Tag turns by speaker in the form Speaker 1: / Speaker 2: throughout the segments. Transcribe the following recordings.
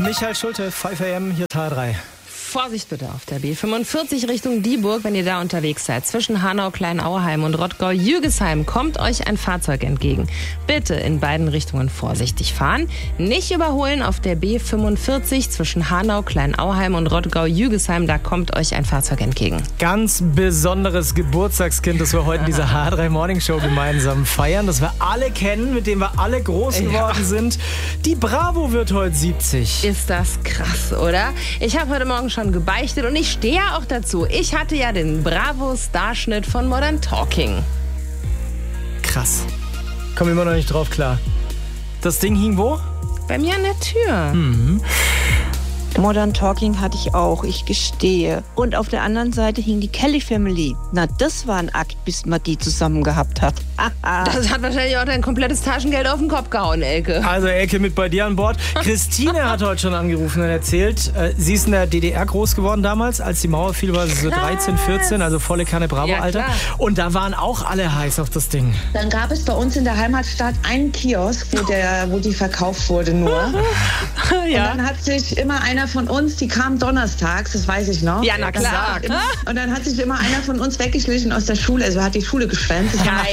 Speaker 1: Michael Schulte, 5 AM, hier Teil 3.
Speaker 2: Vorsicht bitte auf der B45 Richtung Dieburg, wenn ihr da unterwegs seid. Zwischen Hanau-Kleinauheim und Rottgau-Jügesheim kommt euch ein Fahrzeug entgegen. Bitte in beiden Richtungen vorsichtig fahren. Nicht überholen auf der B45 zwischen Hanau-Kleinauheim und Rottgau-Jügesheim. Da kommt euch ein Fahrzeug entgegen.
Speaker 1: Ganz besonderes Geburtstagskind, das wir heute in dieser H3 Morning Show gemeinsam feiern, das wir alle kennen, mit dem wir alle groß geworden sind. Die Bravo wird heute 70.
Speaker 2: Ist das krass, oder? Ich habe heute Morgen schon gebeichtet und ich stehe ja auch dazu. Ich hatte ja den Bravo-Starschnitt von Modern Talking.
Speaker 1: Krass. Komm immer noch nicht drauf klar. Das Ding hing wo?
Speaker 2: Bei mir an der Tür.
Speaker 3: Modern Talking hatte ich auch, ich gestehe. Und auf der anderen Seite hing die Kelly Family. Na, das war ein Akt, bis man die zusammen gehabt hat.
Speaker 2: Das hat wahrscheinlich auch dein komplettes Taschengeld auf den Kopf gehauen, Elke.
Speaker 1: Also Elke mit bei dir an Bord. Christine hat heute schon angerufen und erzählt, sie ist in der DDR groß geworden damals, als die Mauer fiel, war sie so 13, 14, also volle Kanne Bravo-Alter.
Speaker 2: Ja,
Speaker 1: und da waren auch alle heiß auf das Ding.
Speaker 4: Dann gab es bei uns in der Heimatstadt einen Kiosk, wo die verkauft wurde nur.
Speaker 2: Ja.
Speaker 4: Und dann hat sich immer einer von uns, die kam donnerstags, das weiß ich noch.
Speaker 2: Ja, na klar.
Speaker 4: Und dann hat sich immer einer von uns weggeschlichen aus der Schule, also hat die Schule geschwänzt.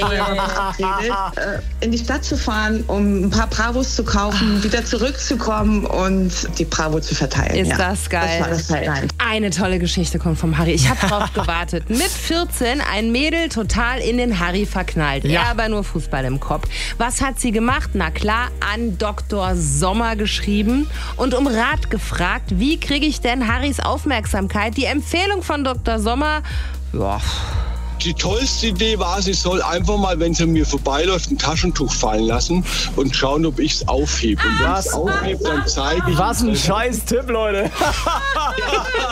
Speaker 4: In die Stadt zu fahren, um ein paar Bravos zu kaufen, wieder zurückzukommen und die Bravo zu verteilen.
Speaker 2: Ist das geil.
Speaker 4: Das war das Highlight.
Speaker 2: Eine tolle Geschichte kommt vom Harry. Ich habe drauf gewartet. Mit 14 ein Mädel total in den Harry verknallt.
Speaker 1: Ja.
Speaker 2: Er aber nur Fußball im Kopf. Was hat sie gemacht? Na klar, an Dr. Sommer geschrieben und um Rat gefragt, wie kriege ich denn Harrys Aufmerksamkeit? Die Empfehlung von Dr. Sommer, ja...
Speaker 5: Die tollste Idee war, sie soll einfach mal, wenn sie mir vorbeiläuft, ein Taschentuch fallen lassen und schauen, ob ich es aufhebe. Und wenn ich es aufhebe, dann zeige ich...
Speaker 1: Was ein scheiß Tipp, Leute.